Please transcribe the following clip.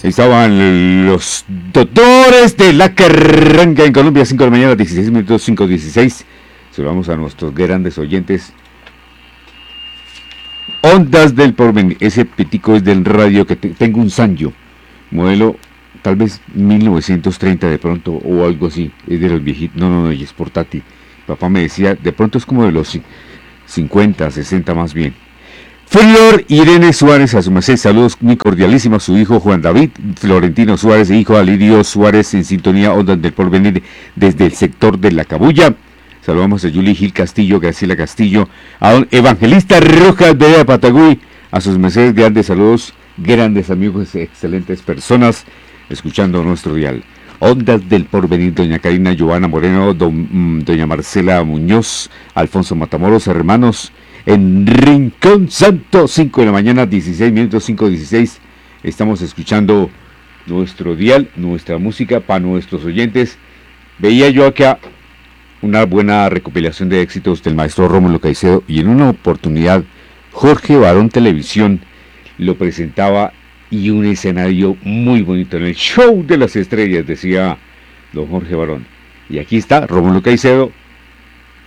Estaban los doctores de la carranga en Colombia, 5 de la mañana, 16 minutos, 5:16. Saludamos a nuestros grandes oyentes. Ondas del Porvenir, ese pitico es del radio que tengo un Sanyo, modelo tal vez 1930 de pronto o algo así, es de los viejitos, no, y es portátil. Papá me decía, de pronto es como de los 50, 60 más bien. Flor Irene Suárez, a su merced, saludos muy cordialísimos a su hijo Juan David Florentino Suárez e hijo Alirio Suárez en sintonía Ondas del Porvenir desde el sector de La Cabulla. Saludamos a Yuli Gil Castillo, Graciela Castillo, a don Evangelista Rojas de Patagüí, a sus mercedes, grandes saludos, grandes amigos, excelentes personas, escuchando nuestro dial. Ondas del Porvenir, doña Karina Giovanna Moreno, doña Marcela Muñoz, Alfonso Matamoros, hermanos, en Rincón Santo, 5 de la mañana, 16 minutos, 5:16, estamos escuchando nuestro dial, nuestra música para nuestros oyentes. Veía yo acá una buena recopilación de éxitos del maestro Rómulo Caicedo y en una oportunidad Jorge Barón Televisión lo presentaba y un escenario muy bonito en el show de las estrellas, decía don Jorge Barón. Y aquí está Rómulo Caicedo